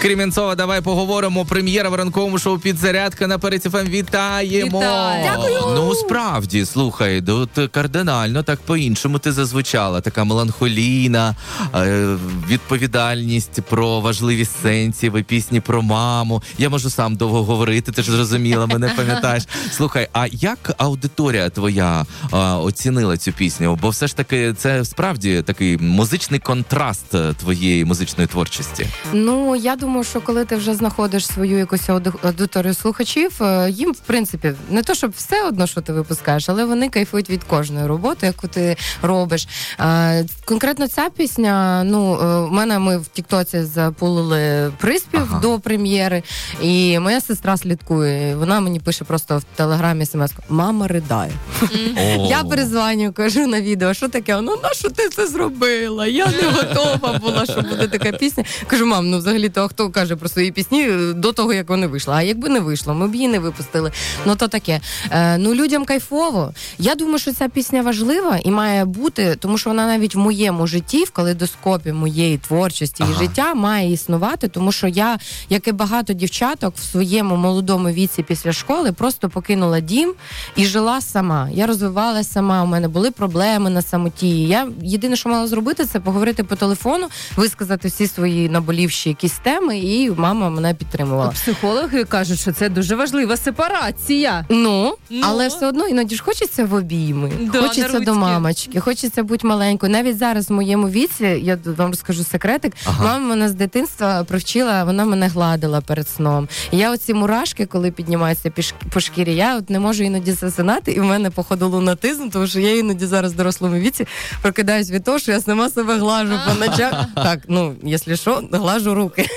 Кремінцова, давай поговоримо. Прем'єра в ранковому шоу «Підзарядка» на Перець ФМ. Вітаємо! Дякую! Ну, справді, слухай, кардинально так по-іншому ти зазвучала. Така меланхолійна, відповідальність про важливість сенсів, пісні про маму. Я можу сам довго говорити, ти ж зрозуміла, мене пам'ятаєш. Слухай, а як аудиторія твоя оцінила цю пісню? Бо все ж таки це справді такий музичний контраст твоєї музичної творчості. Ну, я думаю, що коли ти вже знаходиш свою якусь аудиторію слухачів, їм, в принципі, не то, щоб все одно, що ти випускаєш, але вони кайфують від кожної роботи, яку ти робиш. Конкретно ця пісня, ми в Тіктоці запулили приспів до прем'єри, і моя сестра слідкує. Вона мені пише просто в Телеграмі смс-ку: «Мама ридає». Я перезвоню, кажу на відео, що таке? Вона: «Нащо ти це зробила? Я не готова була, що буде така пісня». Кажу: «Мам, взагалі-то хто каже про свої пісні до того, як вони вийшли? А якби не вийшло, ми б її не випустили». То таке. Людям кайфово. Я думаю, що ця пісня важлива і має бути, тому що вона навіть в моєму житті, в калейдоскопі моєї творчості і життя має існувати, тому що я, як і багато дівчаток, в своєму молодому віці після школи просто покинула дім і жила сама. Я розвивалася сама, у мене були проблеми на самоті. Я єдине, що мала зробити, це поговорити по телефону, висказати всі свої наболівші якісь теми, і мама мене підтримувала. Психологи кажуть, що це дуже важлива сепарація. Але все одно іноді ж хочеться в обійми, хочеться до мамочки, хочеться бути маленькою. Навіть зараз в моєму віці, я вам розкажу секретик, мама мене з дитинства привчила, вона мене гладила перед сном. І я оці мурашки, коли піднімаються по шкірі, я не можу іноді засинати, і в мене, походу, лунатизм, тому що я іноді зараз в дорослому віці прокидаюсь від того, що я сама себе глажу по ночах. Так, якщо що, глажу руки.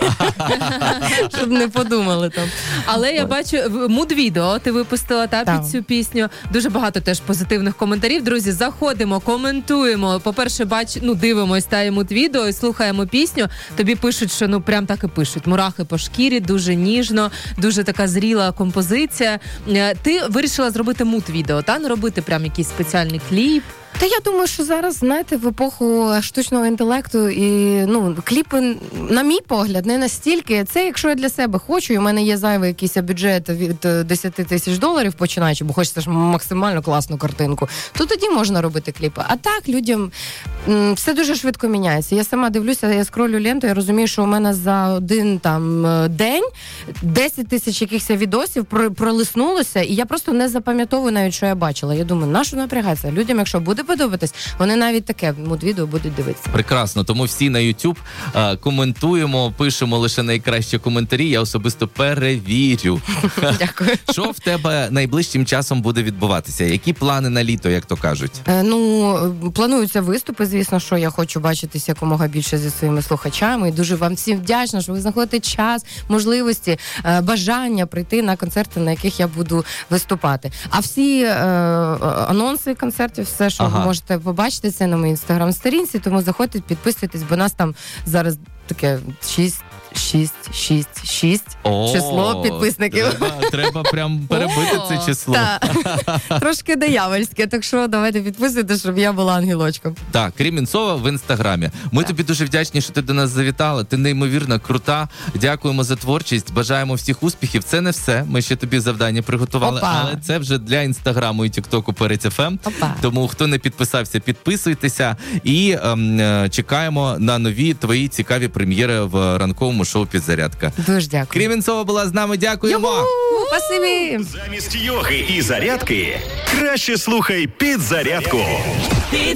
Щоб не подумали там. Але я бачу, муд-відео ти випустила під цю пісню. Дуже багато теж позитивних коментарів. Друзі, заходимо, коментуємо. По-перше, дивимось та муд-відео і слухаємо пісню. Тобі пишуть, що прям так і пишуть. Мурахи по шкірі, дуже ніжно, дуже така зріла композиція. Ти вирішила зробити муд-відео, не робити прям якийсь спеціальний кліп? Та я думаю, що зараз, знаєте, в епоху штучного інтелекту і, кліпи, на мій погляд, не настільки. Це якщо я для себе хочу, і в мене є зайвий якийсь бюджет від $10 тисяч починаючи, бо хочеться ж максимально класну картинку, то тоді можна робити кліпи. А так, людям все дуже швидко міняється. Я сама дивлюся, я скролю ленту, я розумію, що у мене за один день 10 тисяч якихось відосів пролиснулося, і я просто не запам'ятовую навіть, що я бачила. Я думаю, нащо напрягатися? Людям, якщо буде подобатись, вони навіть таке муд-відео будуть дивитися. Прекрасно, тому всі на YouTube коментуємо, пишемо лише найкращі коментарі, я особисто перевірю. Дякую. Що в тебе найближчим часом буде відбуватися? Які плани на літо, як то кажуть? Плануються виступи, звісно, що я хочу бачитися якомога більше зі своїми слухачами. І дуже вам всім вдячна, що ви знаходите час, можливості, бажання прийти на концерти, на яких я буду виступати. А всі анонси концертів, все, що ви можете побачити, це на моїй інстаграм-сторінці, тому заходьте, підписуйтесь, бо нас там зараз таке 6 число підписників. Треба прям перебити це число. Трошки диявольське, так що давайте підписуйтесь, щоб я була ангелочком. Так, Кремінцова в інстаграмі. Ми тобі дуже вдячні, що ти до нас завітала. Ти неймовірно крута. Дякуємо за творчість. Бажаємо всіх успіхів. Це не все. Ми ще тобі завдання приготували, але це вже для інстаграму і тіктоку Перець ФМ. Тому хто не підписався, підписуйтеся і чекаємо на нові твої цікаві прем'єри в ранковому шоу «Підзарядка». Дуже дякую. Кремінцова була з нами. Дякуємо. Спасибі. Замість йоги і зарядки краще слухай «Підзарядку».